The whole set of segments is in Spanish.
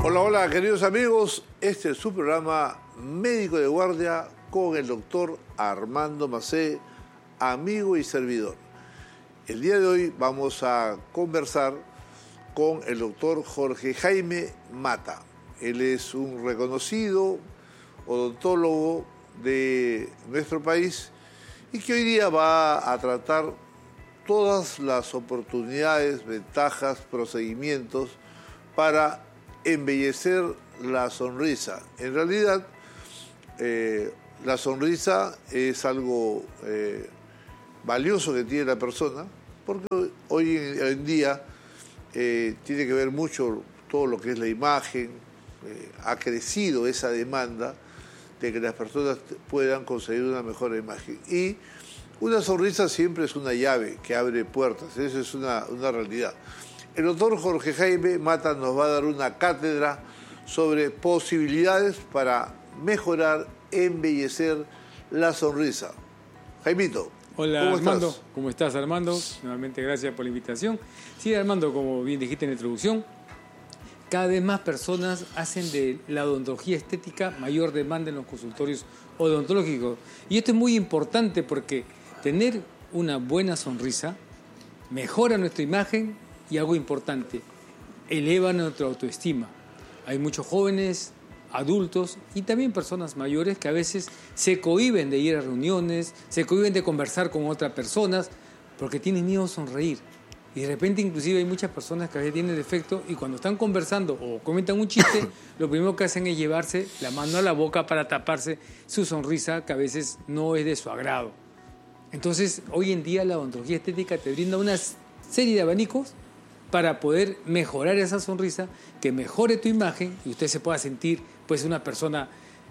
Hola, hola, queridos amigos. Este es su programa Médico de Guardia con el doctor Armando Macé, amigo y servidor. El día de hoy vamos a conversar con el doctor Jorge Jaime Mata. Él es un reconocido odontólogo de nuestro país y que hoy día va a tratar todas las oportunidades, ventajas, procedimientos para embellecer la sonrisa. En realidad, la sonrisa es algo valioso que tiene la persona, porque hoy en día tiene que ver mucho todo lo que es la imagen. Ha crecido esa demanda de que las personas puedan conseguir una mejor imagen. Y una sonrisa siempre es una llave que abre puertas, eso es una realidad. El doctor Jorge Jaime Mata nos va a dar una cátedra sobre posibilidades para mejorar, embellecer la sonrisa. Jaimito. Hola, ¿cómo Armando. estás? ¿Cómo estás, Armando? Nuevamente gracias por la invitación. Sí, Armando, como bien dijiste en la introducción, cada vez más personas hacen de la odontología estética mayor demanda en los consultorios odontológicos. Y esto es muy importante porque tener una buena sonrisa mejora nuestra imagen y algo importante, eleva nuestra autoestima. Hay muchos jóvenes, adultos y también personas mayores que a veces se cohíben de ir a reuniones, se cohíben de conversar con otras personas porque tienen miedo a sonreír. Y de repente inclusive hay muchas personas que a veces tienen defecto y cuando están conversando o comentan un chiste, lo primero que hacen es llevarse la mano a la boca para taparse su sonrisa que a veces no es de su agrado. Entonces, hoy en día la odontología estética te brinda una serie de abanicos para poder mejorar esa sonrisa, que mejore tu imagen y usted se pueda sentir pues una persona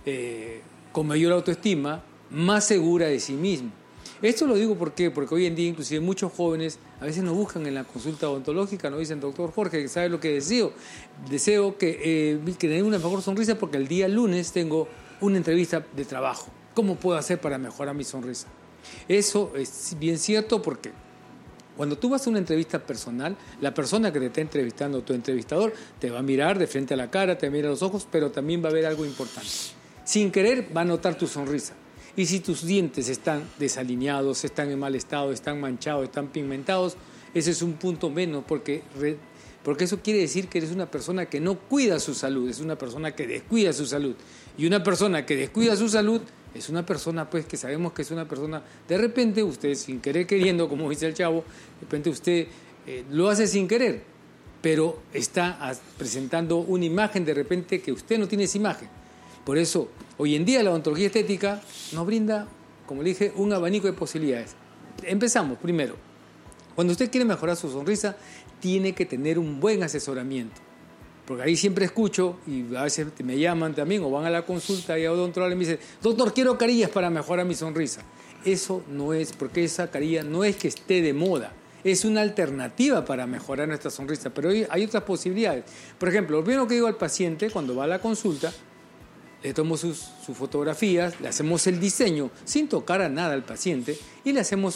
con mayor autoestima, más segura de sí mismo. Esto lo digo porque hoy en día inclusive muchos jóvenes a veces nos buscan en la consulta odontológica, nos dicen, doctor Jorge, ¿sabe lo que deseo? Deseo que tener una mejor sonrisa porque el día lunes tengo una entrevista de trabajo. ¿Cómo puedo hacer para mejorar mi sonrisa? Eso es bien cierto porque cuando tú vas a una entrevista personal, la persona que te está entrevistando, tu entrevistador, te va a mirar de frente a la cara, te va a mirar a los ojos, pero también va a ver algo importante. Sin querer va a notar tu sonrisa. Y si tus dientes están desalineados, están en mal estado, están manchados, están pigmentados, ese es un punto menos porque eso quiere decir que eres una persona que no cuida su salud, es una persona que descuida su salud. Y una persona que descuida su salud es una persona pues que sabemos que es una persona, de repente usted sin querer queriendo, como dice el chavo, de repente usted lo hace sin querer, pero está presentando una imagen de repente que usted no tiene esa imagen. Por eso, hoy en día la odontología estética nos brinda, como le dije, un abanico de posibilidades. Empezamos primero. Cuando usted quiere mejorar su sonrisa, tiene que tener un buen asesoramiento. Porque ahí siempre escucho, y a veces me llaman también, o van a la consulta y a odontólogo y me dicen, doctor, quiero carillas para mejorar mi sonrisa. Eso no es, porque esa carilla no es que esté de moda. Es una alternativa para mejorar nuestra sonrisa, pero hay otras posibilidades. Por ejemplo, lo primero que digo al paciente cuando va a la consulta, le tomo sus fotografías, le hacemos el diseño sin tocar a nada al paciente y le hacemos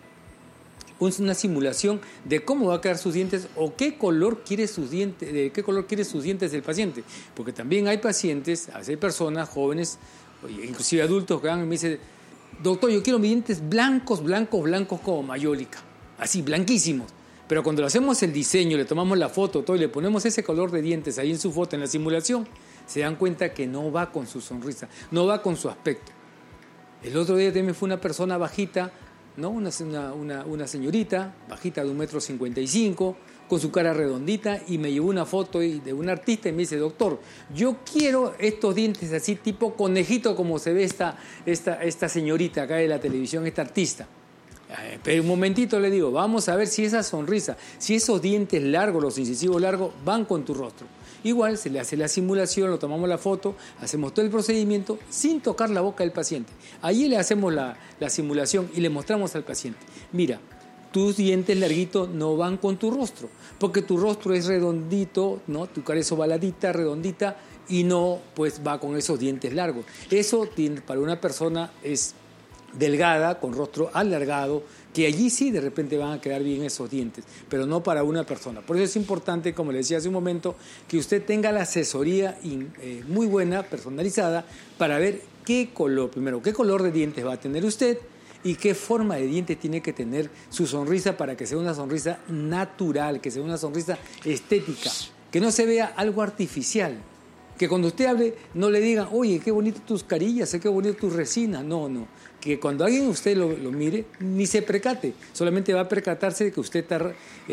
una simulación de cómo va a quedar sus dientes o qué color quiere sus dientes, de qué color quiere sus dientes del paciente. Porque también hay pacientes, hay personas jóvenes, inclusive adultos que van y me dicen, doctor, yo quiero mis dientes blancos, blancos, blancos como mayólica, así, blanquísimos. Pero cuando le hacemos el diseño, le tomamos la foto, todo, y le ponemos ese color de dientes ahí en su foto, en la simulación, se dan cuenta que no va con su sonrisa, no va con su aspecto. El otro día también fue una persona bajita, ¿no? Una señorita bajita de 1,55 m, con su cara redondita, y me llevó una foto de un artista y me dice, doctor, yo quiero estos dientes así tipo conejito como se ve esta señorita acá de la televisión, esta artista. Pero un momentito, le digo, vamos a ver si esa sonrisa, si esos dientes largos, los incisivos largos, van con tu rostro. Igual se le hace la simulación, lo tomamos la foto, hacemos todo el procedimiento sin tocar la boca del paciente. Allí le hacemos la simulación y le mostramos al paciente, mira, tus dientes larguitos no van con tu rostro, porque tu rostro es redondito, ¿no? Tu cara es ovaladita, redondita, y no pues va con esos dientes largos. Eso para una persona es delgada, con rostro alargado, que allí sí de repente van a quedar bien esos dientes, pero no para una persona. Por eso es importante, como le decía hace un momento, que usted tenga la asesoría muy buena, personalizada, para ver qué color, primero, qué color de dientes va a tener usted y qué forma de diente tiene que tener su sonrisa para que sea una sonrisa natural, que sea una sonrisa estética, que no se vea algo artificial. Que cuando usted hable no le digan, oye, qué bonito tus carillas, qué bonito tus resinas. No. Que cuando alguien usted lo mire, ni se percate. Solamente va a percatarse de que usted está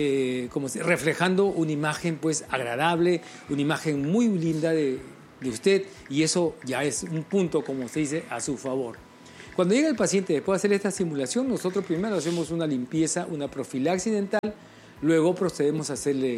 reflejando una imagen pues agradable, una imagen muy linda de usted. Y eso ya es un punto, como se dice, a su favor. Cuando llega el paciente después de hacer esta simulación, nosotros primero hacemos una limpieza, una profilaxis dental. Luego procedemos a hacerle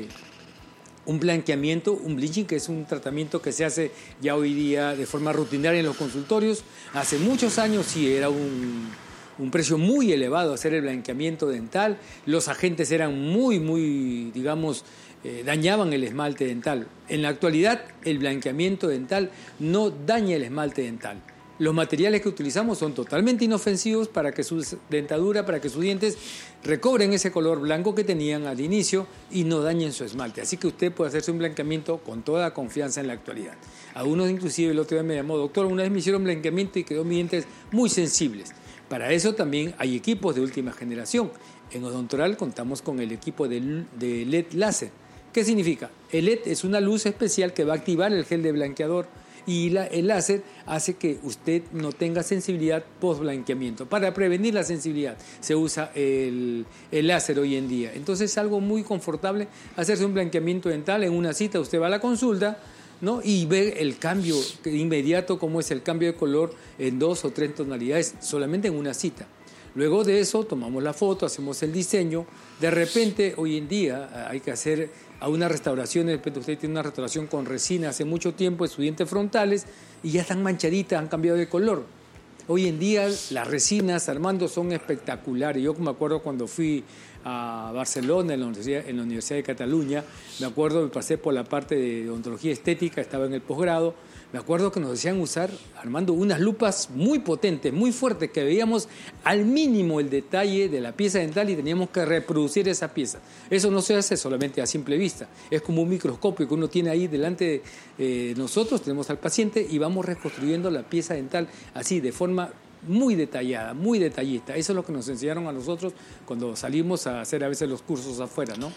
un blanqueamiento, un bleaching, que es un tratamiento que se hace ya hoy día de forma rutinaria en los consultorios. Hace muchos años sí era un precio muy elevado hacer el blanqueamiento dental. Los agentes eran muy, digamos, dañaban el esmalte dental. En la actualidad, el blanqueamiento dental no daña el esmalte dental. Los materiales que utilizamos son totalmente inofensivos para que su dentadura, para que sus dientes recobren ese color blanco que tenían al inicio y no dañen su esmalte. Así que usted puede hacerse un blanqueamiento con toda confianza en la actualidad. Algunos inclusive el otro día me llamó, doctor, una vez me hicieron blanqueamiento y quedó mis dientes muy sensibles. Para eso también hay equipos de última generación. En Odontoral contamos con el equipo de LED láser. ¿Qué significa? El LED es una luz especial que va a activar el gel de blanqueador y el láser hace que usted no tenga sensibilidad post-blanqueamiento. Para prevenir la sensibilidad se usa el láser hoy en día. Entonces es algo muy confortable hacerse un blanqueamiento dental. En una cita usted va a la consulta, ¿no? Y ve el cambio inmediato, como es el cambio de color en 2 o 3 tonalidades, solamente en una cita. Luego de eso tomamos la foto, hacemos el diseño. De repente, hoy en día hay que hacer a una restauración. De repente usted tiene una restauración con resina hace mucho tiempo en sus dientes frontales y ya están manchaditas, han cambiado de color. Hoy en día las resinas, Armando, son espectaculares. Yo me acuerdo cuando fui a Barcelona, en la Universidad de Cataluña, me acuerdo que pasé por la parte de odontología estética, estaba en el posgrado. Me acuerdo que nos decían usar, Armando, unas lupas muy potentes, muy fuertes, que veíamos al mínimo el detalle de la pieza dental y teníamos que reproducir esa pieza. Eso no se hace solamente a simple vista, es como un microscopio que uno tiene ahí delante de nosotros, tenemos al paciente y vamos reconstruyendo la pieza dental así, de forma muy detallada, muy detallista. Eso es lo que nos enseñaron a nosotros cuando salimos a hacer a veces los cursos afuera, ¿no?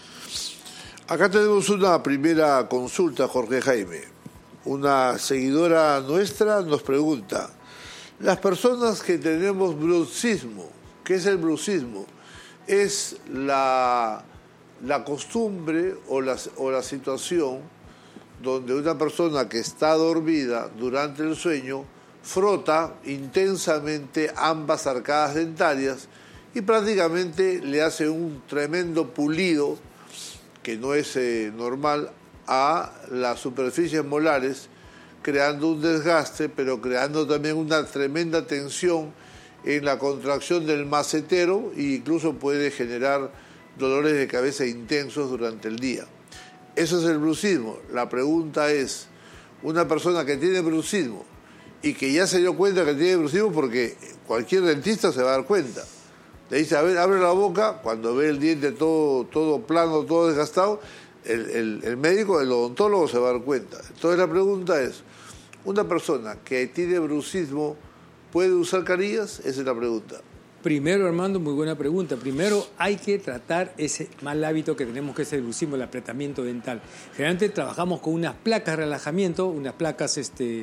Acá tenemos una primera consulta, Jorge Jaime. Una seguidora nuestra nos pregunta, las personas que tenemos bruxismo, ¿qué es el bruxismo? Es la costumbre o la situación donde una persona que está dormida durante el sueño frota intensamente ambas arcadas dentarias y prácticamente le hace un tremendo pulido, que no es normal, a las superficies molares, creando un desgaste, pero creando también una tremenda tensión en la contracción del macetero e incluso puede generar dolores de cabeza intensos durante el día. Eso es el bruxismo. La pregunta es, una persona que tiene bruxismo y que ya se dio cuenta que tiene bruxismo, porque cualquier dentista se va a dar cuenta. Le dice, a ver, abre la boca, cuando ve el diente todo plano, todo desgastado, el médico, el odontólogo se va a dar cuenta. Entonces la pregunta es, ¿una persona que tiene bruxismo puede usar carillas? Esa es la pregunta. Primero, Armando, muy buena pregunta. Primero hay que tratar ese mal hábito que tenemos, que es el bruxismo, el apretamiento dental. Generalmente trabajamos con unas placas de relajamiento, unas placas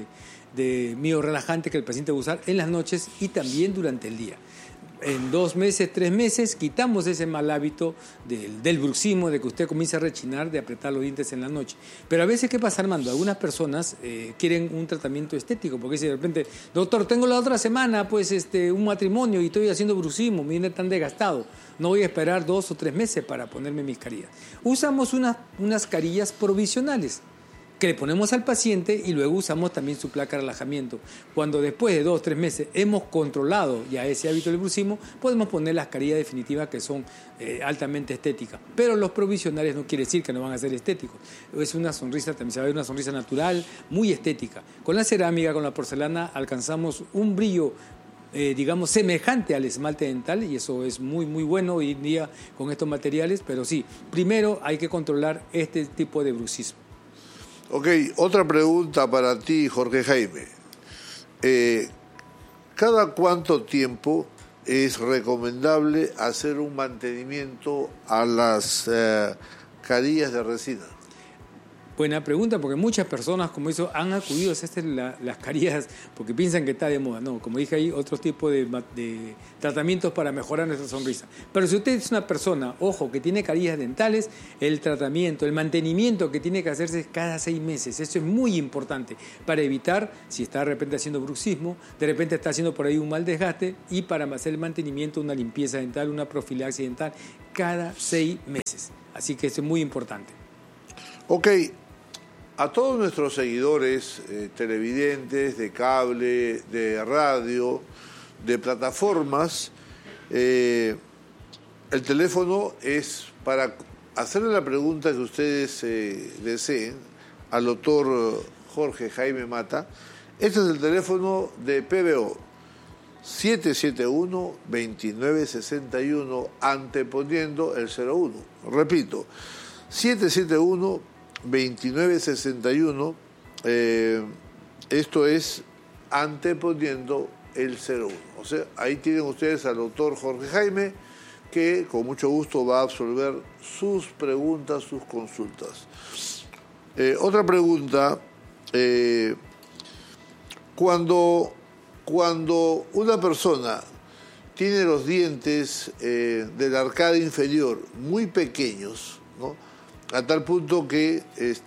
de miorelajante que el paciente va a usar en las noches y también durante el día. En 2 meses, 3 meses, quitamos ese mal hábito del bruxismo, de que usted comience a rechinar, de apretar los dientes en la noche. Pero a veces, ¿qué pasa, Armando? Algunas personas quieren un tratamiento estético, porque si de repente, doctor, tengo la otra semana pues un matrimonio y estoy haciendo bruxismo, mi diente tan desgastado, no voy a esperar 2 o 3 meses para ponerme mis carillas. Usamos unas carillas provisionales que le ponemos al paciente y luego usamos también su placa de relajamiento. Cuando después de 2 o 3 meses hemos controlado ya ese hábito del bruxismo, podemos poner las carillas definitivas que son altamente estéticas. Pero los provisionales no quiere decir que no van a ser estéticos. Es una sonrisa, también se va a ver una sonrisa natural, muy estética. Con la cerámica, con la porcelana, alcanzamos un brillo digamos, semejante al esmalte dental, y eso es muy, muy bueno hoy en día con estos materiales, pero sí, primero hay que controlar este tipo de bruxismo. Ok, otra pregunta para ti, Jorge Jaime. ¿Cada cuánto tiempo es recomendable hacer un mantenimiento a las carillas de resina? Buena pregunta, porque muchas personas, como eso, han acudido a hacerse las carillas porque piensan que está de moda. No, como dije, hay otros tipos de tratamientos para mejorar nuestra sonrisa. Pero si usted es una persona, ojo, que tiene carillas dentales, el tratamiento, el mantenimiento que tiene que hacerse es cada 6 meses. Eso es muy importante para evitar, si está de repente haciendo bruxismo, de repente está haciendo por ahí un mal desgaste, y para hacer el mantenimiento, una limpieza dental, una profilaxis dental, cada 6 meses. Así que eso es muy importante. Ok. A todos nuestros seguidores, televidentes, de cable, de radio, de plataformas, el teléfono es para hacerle la pregunta que ustedes deseen al doctor Jorge Jaime Mata. Este es el teléfono de PBO, 771-2961, anteponiendo el 01. Repito, 771-2961, esto es anteponiendo el 01. O sea, ahí tienen ustedes al doctor Jorge Jaime, que con mucho gusto va a absolver sus preguntas, sus consultas. Otra pregunta, cuando una persona tiene los dientes de la arcada inferior muy pequeños, ¿no?, a tal punto que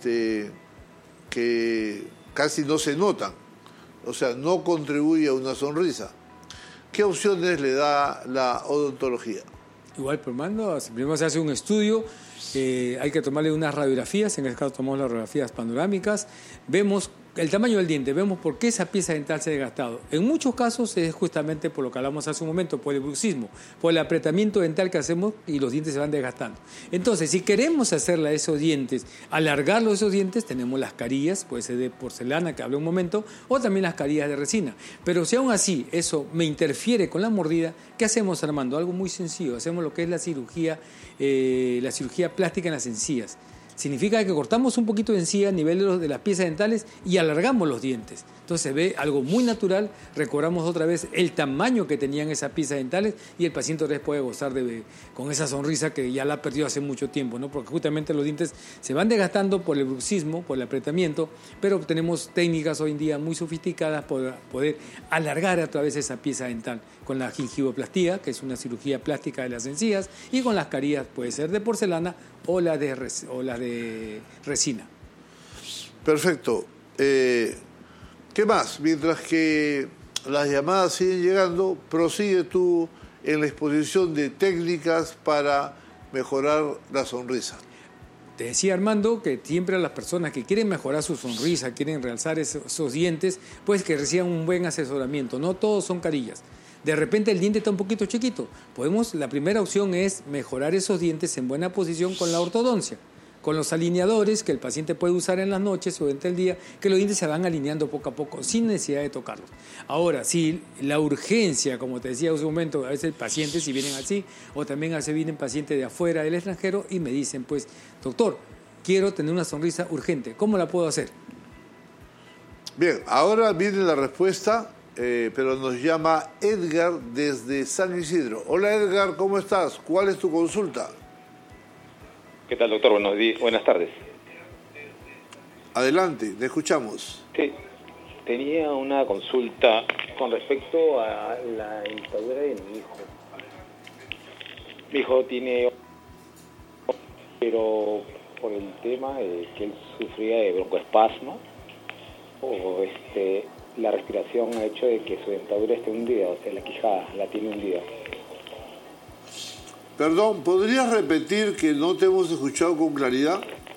casi no se notan, o sea, no contribuye a una sonrisa, ¿qué opciones le da la odontología? Igual, primero se hace un estudio, hay que tomarle unas radiografías, en este caso tomamos las radiografías panorámicas, vemos el tamaño del diente, vemos por qué esa pieza dental se ha desgastado. En muchos casos es justamente por lo que hablamos hace un momento, por el bruxismo, por el apretamiento dental que hacemos y los dientes se van desgastando. Entonces, si queremos hacerle a esos dientes, alargarlos esos dientes, tenemos las carillas, puede ser de porcelana, que hablé un momento, o también las carillas de resina. Pero si aún así eso me interfiere con la mordida, ¿qué hacemos, Armando? Algo muy sencillo, hacemos lo que es la cirugía plástica en las encías. Significa que cortamos un poquito de encía a nivel de las piezas dentales y alargamos los dientes. Entonces se ve algo muy natural, recobramos otra vez el tamaño que tenían esas piezas dentales y el paciente otra vez puede gozar con esa sonrisa que ya la ha perdido hace mucho tiempo, ¿no? Porque justamente los dientes se van desgastando por el bruxismo, por el apretamiento, pero tenemos técnicas hoy en día muy sofisticadas para poder alargar a través de esa pieza dental, con la gingivoplastía, que es una cirugía plástica de las encías, y con las carillas, puede ser de porcelana o las de resina. Perfecto. ¿Qué más? Mientras que las llamadas siguen llegando, prosigue tú en la exposición de técnicas para mejorar la sonrisa. Te decía, Armando, que siempre a las personas que quieren mejorar su sonrisa, quieren realzar esos dientes, pues que reciban un buen asesoramiento. No todos son carillas. De repente el diente está un poquito chiquito. La primera opción es mejorar esos dientes en buena posición con la ortodoncia, con los alineadores que el paciente puede usar en las noches o durante el día, que los dientes se van alineando poco a poco sin necesidad de tocarlos. Ahora, si la urgencia, como te decía hace un momento, a veces pacientes si vienen así, o también a veces vienen pacientes de afuera del extranjero y me dicen, pues, doctor, quiero tener una sonrisa urgente, ¿cómo la puedo hacer? Bien, ahora viene la respuesta, pero nos llama Edgar desde San Isidro. Hola Edgar, ¿cómo estás? ¿Cuál es tu consulta? ¿Qué tal, doctor? Buenas tardes. Adelante, te escuchamos. Sí, tenía una consulta con respecto a la dentadura de mi hijo. Mi hijo tiene, pero por el tema de que él sufría de broncoespasmo, la respiración ha hecho de que su dentadura esté hundida, o sea, la quijada la tiene hundida. Perdón, ¿podrías repetir que no te hemos escuchado con claridad?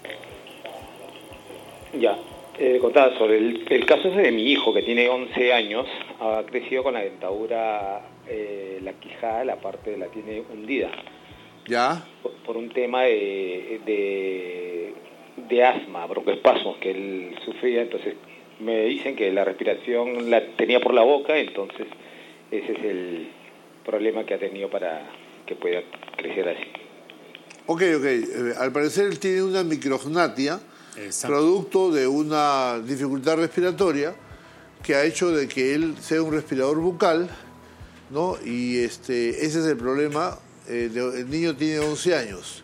Ya, contaba sobre el caso ese de mi hijo, que tiene 11 años, ha crecido con la dentadura, la quijada, la parte la tiene hundida. ¿Ya? Por un tema de asma, broncoespasmos que él sufría, entonces me dicen que la respiración la tenía por la boca, entonces Ese es el problema que ha tenido para que pueda crecer así. Ok. Al parecer él tiene una micrognatia, Exacto. producto de una dificultad respiratoria que ha hecho de que él sea un respirador bucal, ¿no? Y ese es el problema. El niño tiene 11 años.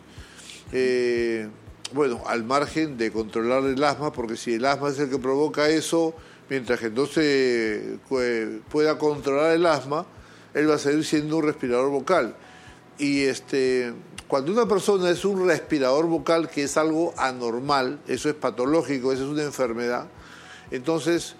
Bueno, al margen de controlar el asma, porque si el asma es el que provoca eso, mientras que no se pueda controlar el asma, él va a seguir siendo un respirador vocal. Y cuando una persona es un respirador vocal, que es algo anormal, eso es patológico, eso es una enfermedad, entonces,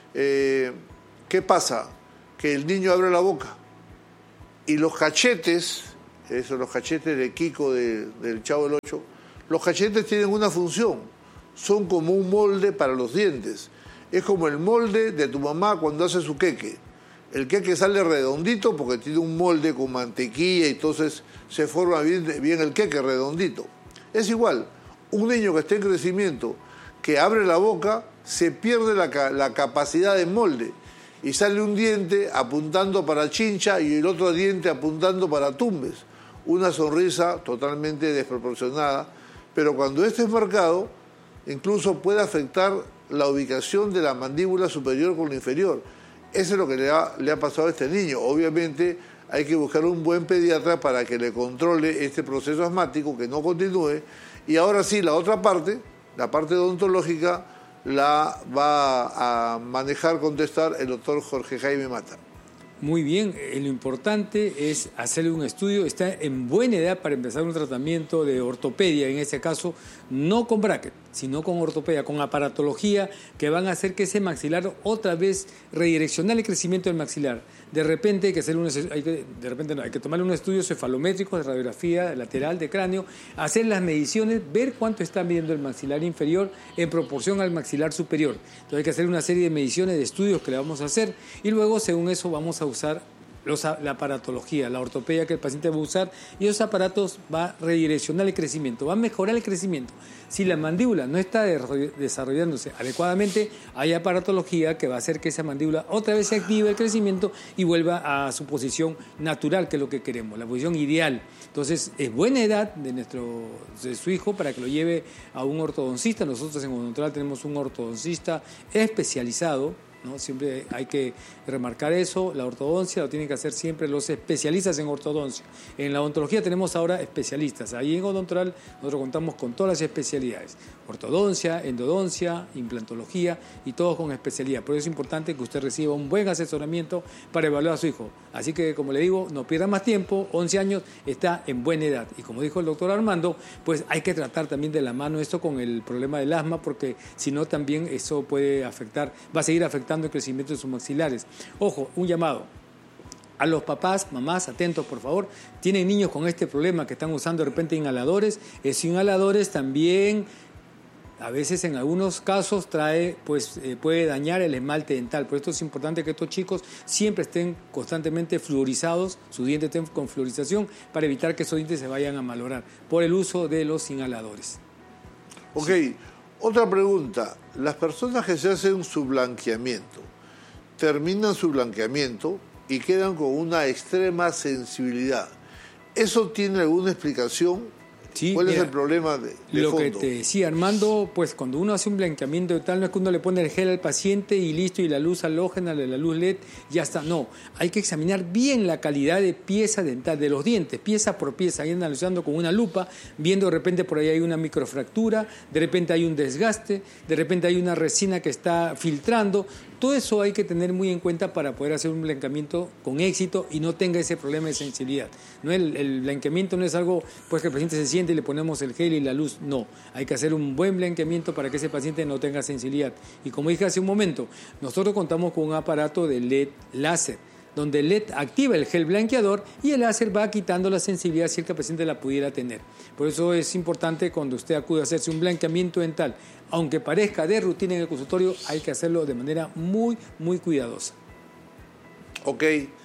¿qué pasa? Que el niño abre la boca y los cachetes, los cachetes de Kiko del Chavo del Ocho, los cachetes tienen una función, son como un molde para los dientes. Es como el molde de tu mamá cuando hace su queque. El queque sale redondito porque tiene un molde con mantequilla y entonces se forma bien el queque redondito. Es igual, un niño que está en crecimiento, que abre la boca, se pierde la capacidad de molde y sale un diente apuntando para Chincha y el otro diente apuntando para Tumbes. Una sonrisa totalmente desproporcionada, pero cuando este es marcado, incluso puede afectar la ubicación de la mandíbula superior con la inferior. Eso es lo que le ha pasado a este niño. Obviamente hay que buscar un buen pediatra para que le controle este proceso asmático, que no continúe. Y ahora sí, la otra parte, la parte odontológica, la va a manejar, contestar el doctor Jorge Jaime Mata. Muy bien, lo importante es hacerle un estudio. Está en buena edad para empezar un tratamiento de ortopedia, en este caso, no con bracket, sino con ortopedia, con aparatología, que van a hacer que ese maxilar otra vez redireccionar el crecimiento del maxilar. De repente hay que tomarle un estudio cefalométrico de radiografía lateral de cráneo, hacer las mediciones, ver cuánto está midiendo el maxilar inferior en proporción al maxilar superior. Entonces hay que hacer una serie de mediciones, de estudios que le vamos a hacer, y luego según eso vamos a usar la aparatología, la ortopedia que el paciente va a usar, y esos aparatos va a redireccionar el crecimiento, va a mejorar el crecimiento. Si la mandíbula no está desarrollándose adecuadamente, hay aparatología que va a hacer que esa mandíbula otra vez se active el crecimiento y vuelva a su posición natural, que es lo que queremos, la posición ideal. Entonces, es buena edad de su hijo para que lo lleve a un ortodoncista. Nosotros en Odontoral tenemos un ortodoncista especializado, ¿no? Siempre hay que remarcar eso. La ortodoncia lo tienen que hacer siempre los especialistas en ortodoncia. En la odontología tenemos ahora especialistas. Ahí en Odontoral nosotros contamos con todas las especialidades: ortodoncia, endodoncia, implantología, y todos con especialidad. Por eso es importante que usted reciba un buen asesoramiento para evaluar a su hijo. Así que, como le digo, no pierda más tiempo. 11 años, está en buena edad. Y como dijo el doctor Armando, pues hay que tratar también de la mano esto con el problema del asma, porque si no también eso puede afectar, va a seguir afectando el crecimiento de sus maxilares. Ojo, un llamado a los papás, mamás, atentos por favor. Tienen niños con este problema que están usando de repente inhaladores. Esos inhaladores también, a veces en algunos casos puede dañar el esmalte dental. Por esto es importante que estos chicos siempre estén constantemente fluorizados, sus dientes estén con fluorización, para evitar que esos dientes se vayan a malograr por el uso de los inhaladores. Ok. Sí. Otra pregunta, las personas que se hacen su blanqueamiento, terminan su blanqueamiento y quedan con una extrema sensibilidad, ¿eso tiene alguna explicación? Sí, ¿Cuál es el problema de lo fondo? Que te decía Armando, pues cuando uno hace un blanqueamiento de tal, no es que uno le pone el gel al paciente y listo, y la luz halógena, la luz LED, ya está. No, hay que examinar bien la calidad de pieza dental, de los dientes, pieza por pieza, ir analizando con una lupa, viendo de repente por ahí hay una microfractura, de repente hay un desgaste, de repente hay una resina que está filtrando. Todo eso hay que tener muy en cuenta para poder hacer un blanqueamiento con éxito y no tenga ese problema de sensibilidad. No, el blanqueamiento no es algo pues que el paciente se siente y le ponemos el gel y la luz. No, hay que hacer un buen blanqueamiento para que ese paciente no tenga sensibilidad. Y como dije hace un momento, nosotros contamos con un aparato de LED láser, donde el LED activa el gel blanqueador y el láser va quitando la sensibilidad si el paciente la pudiera tener. Por eso es importante, cuando usted acude a hacerse un blanqueamiento dental, aunque parezca de rutina en el consultorio, hay que hacerlo de manera muy, muy cuidadosa. Ok.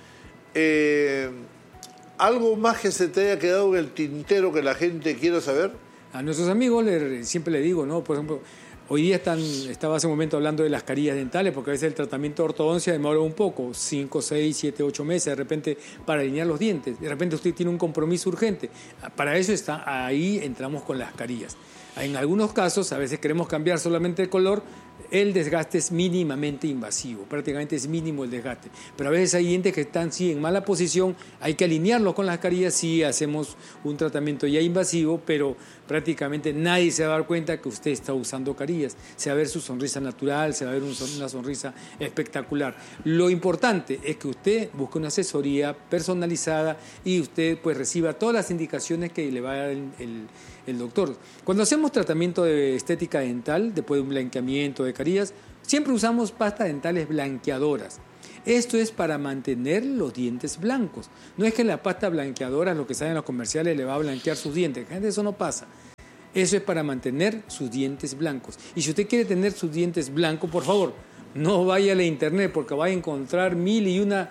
¿Algo más que se te haya quedado en el tintero que la gente quiera saber? A nuestros amigos siempre le digo, ¿no? Por ejemplo, Hoy día estaba hace un momento hablando de las carillas dentales, porque a veces el tratamiento de ortodoncia demora un poco, 5, 6, 7, 8 meses, de repente para alinear los dientes. De repente usted tiene un compromiso urgente. Para eso ahí entramos con las carillas. En algunos casos, a veces queremos cambiar solamente el color, el desgaste es mínimamente invasivo, prácticamente es mínimo el desgaste. Pero a veces hay dientes que están sí en mala posición, hay que alinearlos con las carillas, sí hacemos un tratamiento ya invasivo, pero prácticamente nadie se va a dar cuenta que usted está usando carillas. Se va a ver su sonrisa natural, se va a ver una sonrisa espectacular. Lo importante es que usted busque una asesoría personalizada y usted pues reciba todas las indicaciones que le va a dar el doctor. Cuando hacemos tratamiento de estética dental, después de un blanqueamiento de carillas, siempre usamos pastas dentales blanqueadoras. Esto es para mantener los dientes blancos. No es que la pasta blanqueadora, lo que sale en los comerciales, le va a blanquear sus dientes. Gente, eso no pasa. Eso es para mantener sus dientes blancos. Y si usted quiere tener sus dientes blancos, por favor, no vaya a la internet porque va a encontrar 1001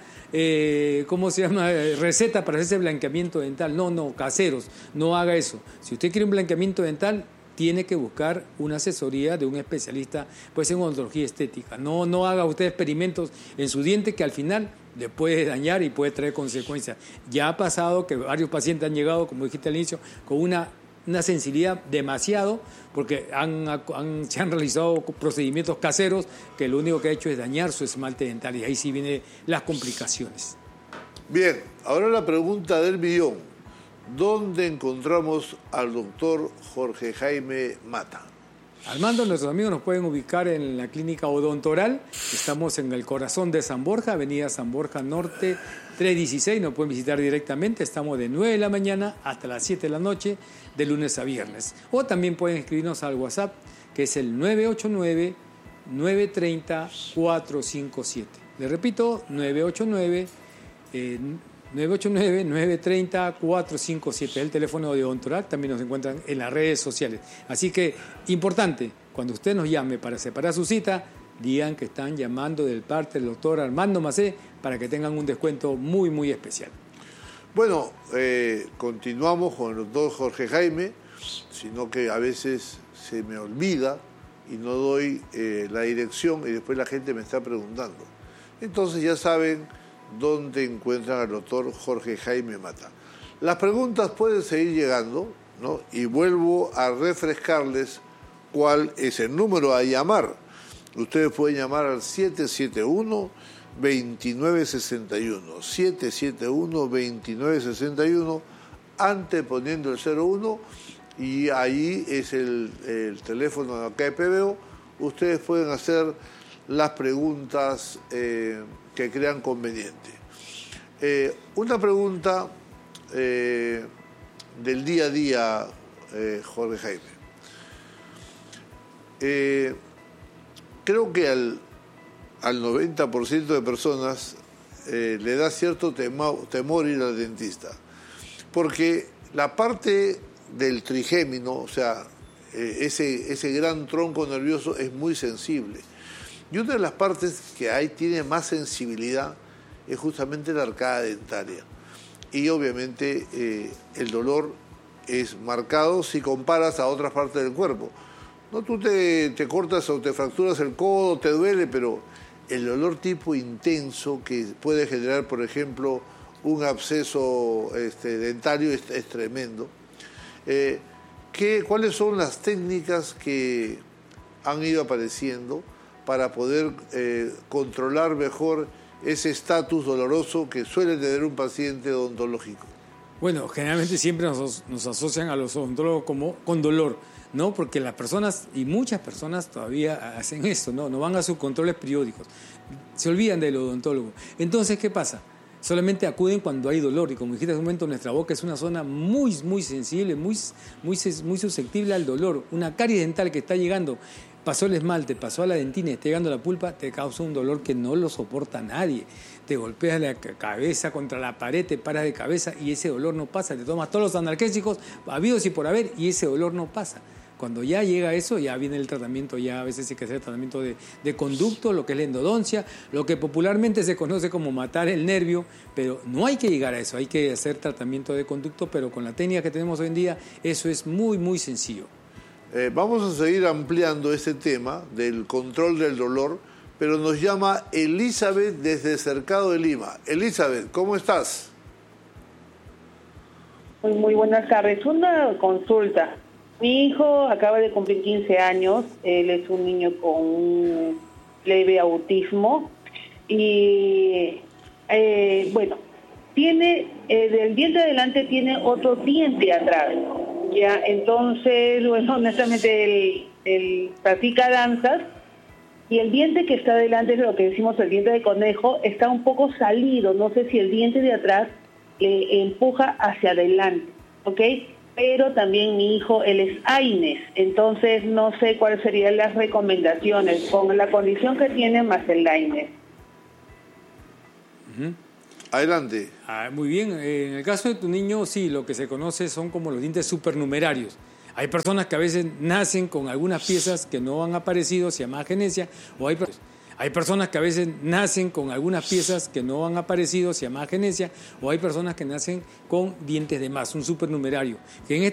receta para hacer ese blanqueamiento dental. No, caseros, no haga eso. Si usted quiere un blanqueamiento dental, tiene que buscar una asesoría de un especialista, pues en odontología estética. No haga usted experimentos en su diente que al final le puede dañar y puede traer consecuencias. Ya ha pasado que varios pacientes han llegado, como dijiste al inicio, con una sensibilidad demasiado, porque se han realizado procedimientos caseros que lo único que ha hecho es dañar su esmalte dental y ahí sí vienen las complicaciones. Bien, ahora la pregunta del millón. ¿Dónde encontramos al doctor Jorge Jaime Mata? Armando, nuestros amigos nos pueden ubicar en la clínica Odontoral. Estamos en el corazón de San Borja, avenida San Borja Norte 316. Nos pueden visitar directamente. Estamos de 9 de la mañana hasta las 7 de la noche, de lunes a viernes. O también pueden escribirnos al WhatsApp, que es el 989-930-457. Le repito, 989-930-457 es el teléfono de Odontoral. También nos encuentran en las redes sociales. Así que, importante, cuando usted nos llame para separar su cita, digan que están llamando del parte del doctor Armando Macé para que tengan un descuento muy, muy especial. Bueno, continuamos con el doctor Jorge Jaime, sino que a veces se me olvida y no doy la dirección y después la gente me está preguntando. Entonces ya saben dónde encuentran al doctor Jorge Jaime Mata. Las preguntas pueden seguir llegando, ¿no? Y vuelvo a refrescarles cuál es el número a llamar. Ustedes pueden llamar al 771-2961, 771-2961, anteponiendo el 01, y ahí es el teléfono de acá de PBO. Ustedes pueden hacer las preguntas que crean conveniente. Una pregunta del día a día, Jorge Jaime. Creo que al 90% de personas le da cierto temor ir al dentista, porque la parte del trigémino, o sea, ese gran tronco nervioso es muy sensible. Y una de las partes que ahí tiene más sensibilidad es justamente la arcada dentaria. Y obviamente el dolor es marcado si comparas a otras partes del cuerpo. No, tú te cortas o te fracturas el codo, te duele, pero el dolor tipo intenso que puede generar, por ejemplo, un absceso dentario es tremendo. ¿Cuáles son las técnicas que han ido apareciendo para poder controlar mejor ese estatus doloroso que suele tener un paciente odontológico? Bueno, generalmente siempre nos asocian a los odontólogos como con dolor, ¿no? Porque las personas, y muchas personas todavía hacen esto, ¿no? No van a sus controles periódicos, se olvidan del odontólogo. Entonces, ¿qué pasa? Solamente acuden cuando hay dolor, y como dijiste hace un momento, nuestra boca es una zona muy, muy sensible, muy susceptible al dolor. Una caries dental que está llegando, pasó el esmalte, pasó a la dentina y está llegando a la pulpa, te causa un dolor que no lo soporta nadie. Te golpeas la cabeza contra la pared, te paras de cabeza y ese dolor no pasa. Te tomas todos los analgésicos habidos y por haber y ese dolor no pasa. Cuando ya llega eso, ya viene el tratamiento, ya a veces hay que hacer el tratamiento de conducto, lo que es la endodoncia, lo que popularmente se conoce como matar el nervio, pero no hay que llegar a eso, hay que hacer tratamiento de conducto, pero con la técnica que tenemos hoy en día, eso es muy, muy sencillo. Vamos a seguir ampliando este tema del control del dolor, pero nos llama Elizabeth desde Cercado de Lima. Elizabeth, ¿cómo estás? Muy buenas tardes. Una consulta. Mi hijo acaba de cumplir 15 años. Él es un niño con un leve autismo. Y, tiene, del diente adelante tiene otro diente atrás. Ya, entonces, honestamente, él practica danzas. Y el diente que está adelante, es lo que decimos el diente de conejo, está un poco salido. No sé si el diente de atrás le empuja hacia adelante, ¿ok? Pero también mi hijo, él es AINES, entonces no sé cuáles serían las recomendaciones con la condición que tiene más el AINES. Adelante. Muy bien, en el caso de tu niño, sí, lo que se conoce son como los dientes supernumerarios. Hay personas que a veces nacen con algunas piezas que no han aparecido, se llama agenesia, o hay personas que a veces nacen con algunas piezas que no han aparecido, se llama agenesia, o hay personas que nacen con dientes de más, un supernumerario. Que en